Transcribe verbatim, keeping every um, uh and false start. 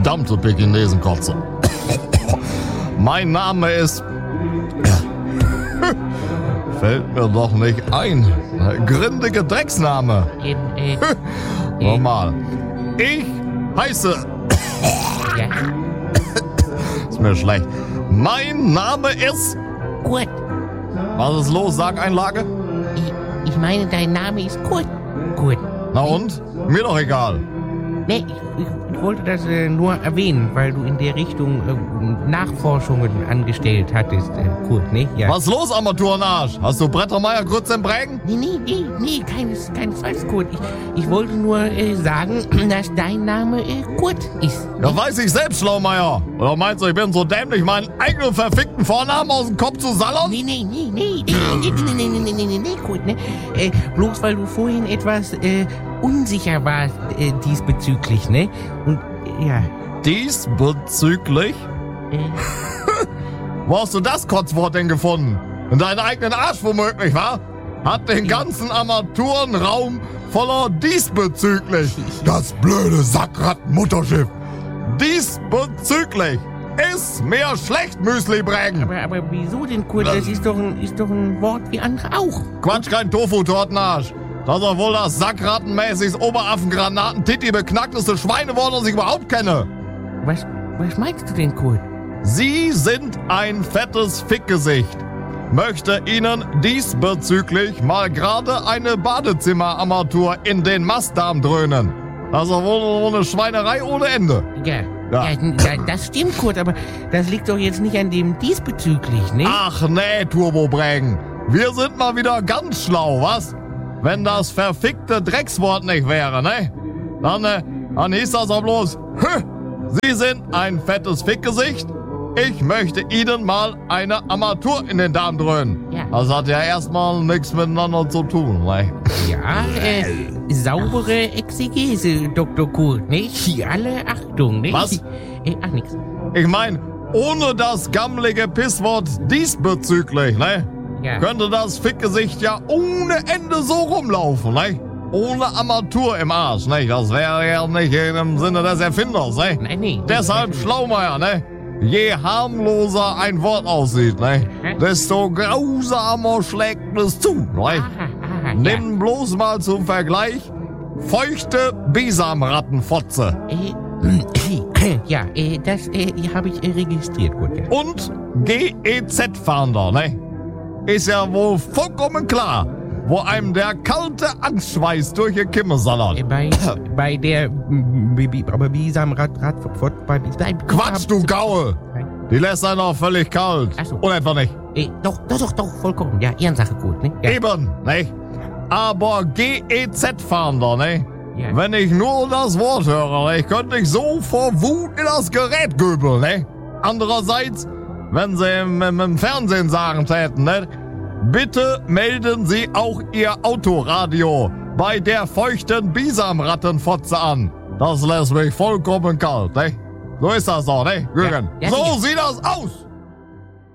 verdammte Pekinesenkotze. Mein Name ist... Fällt mir doch nicht ein. Grindige Drecksname. Ähm, äh, Normal. Ich heiße... ja, Ist mir schlecht. Mein Name ist... Kurt. Was ist los? Sag-Einlage? Ich, ich meine, dein Name ist Kurt. Kurt. Na und? Mir doch egal. Nee, ich, ich wollte das äh, nur erwähnen, weil du in der Richtung äh, Nachforschungen angestellt hattest, äh, Kurt, ne? Ja. Was ist los, Armaturenarsch? Hast du Brettermeier Grütze im Prägen? Nee, nee, nee, nee, keines, keinesfalls, Kurt. Ich, ich wollte nur äh, sagen, dass dein Name äh, Kurt ist. Ja, weiß ich selbst, Schlaumeier. Oder meinst du, ich bin so dämlich, meinen eigenen verfickten Vornamen aus dem Kopf zu sallern? Nee, nee, nee, nee, nee, nee, nee, nee, nee, nee, nee, nee, nee, Kurt, ne? Äh, bloß weil du vorhin etwas äh, unsicher warst äh, diesbezüglich, ne? Und, äh, ja. Diesbezüglich? Äh, Wo hast du das Kotzwort denn gefunden? In deinen eigenen Arsch womöglich, wa? Hat den ganzen Armaturenraum voller diesbezüglich. Das blöde Sackrattenmutterschiff. Diesbezüglich ist mir schlecht, Müsli-Brägen. aber, aber wieso denn, Kurt? Das ist doch ein, ist doch ein Wort wie andere auch. Quatsch, kein Tofu-Tortenarsch. Das ist doch wohl das sackrattenmäßigst Oberaffen-Granaten-Titti beknackteste Schweinewort, das ich überhaupt kenne. Was, was meinst du denn, Kurt? Sie sind ein fettes Fickgesicht. Möchte Ihnen diesbezüglich mal gerade eine Badezimmerarmatur in den Mastdarm dröhnen. Das ist doch wohl eine Schweinerei ohne Ende. Ja, Ja. ja. ja, das stimmt, Kurt, aber das liegt doch jetzt nicht an dem diesbezüglich, ne? Ach nee, Turbobrägen. Wir sind mal wieder ganz schlau, was? Wenn das verfickte Dreckswort nicht wäre, ne? Dann, äh, dann hieß das auch bloß, Hö, Sie sind ein fettes Fickgesicht. Ich möchte Ihnen mal eine Armatur in den Darm dröhnen. Ja. Das hat ja erstmal nichts miteinander zu tun, ne? Ja, äh, saubere Exegese, Doktor Kurt, nicht? Alle Achtung, nicht? Was? Äh, ach, nix. Ich mein, ohne das gammelige Pisswort diesbezüglich, ne? Ja. Könnte das Fickgesicht ja ohne Ende so rumlaufen, ne? Ohne Armatur im Arsch, ne? Das wäre ja nicht im Sinne des Erfinders, ne? Nein, nee. Deshalb Schlaumeier, ne? Je harmloser ein Wort aussieht, ne? Desto grausamer schlägt es zu, ne? Aha, aha, Nimm bloß mal zum Vergleich feuchte Bisamrattenfotze Äh, ja, äh, das äh, habe ich äh, registriert, Kurt, ja. und G E Z-Fahnder, ne? Ist ja wohl vollkommen klar, wo einem der kalte Angstschweiß durch die Kimme sallert. Äh, bei, bei der, mm, Bi- Bi- aber Bisam, Rad, Rad, Fort, bei, bei, Quatsch, du Gaul! Die lässt einen auch völlig kalt. Ach so. Oder etwa nicht? Äh, doch, doch, doch, doch, vollkommen, ja, Ehrensache, Kurt, ne? Ja. Eben, ne? Aber G E Z-Fahnder, ne? Ja. Wenn ich nur das Wort höre, ne, ich könnte ich so vor Wut in das Gerät göbeln, ne? Andererseits, wenn sie im, im, im Fernsehen sagen täten, ne? Bitte melden Sie auch Ihr Autoradio bei der feuchten Bisamrattenfotze an. Das lässt mich vollkommen kalt, ne? So ist das doch, ne, Jürgen? Ja, ja, so sicher. sieht das aus!